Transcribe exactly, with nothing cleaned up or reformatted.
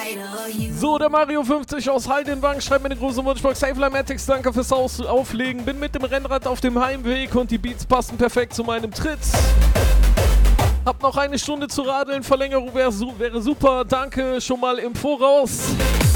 So, der Mario fünfzig aus Heidenwang schreibt mir eine große Wunschbox. Safelimatics, danke fürs Aus Auflegen. Bin mit dem Rennrad auf dem Heimweg und die Beats passen perfekt zu meinem Tritt. Hab noch eine Stunde zu radeln, Verlängerung wäre, wäre super. Danke schon mal im Voraus.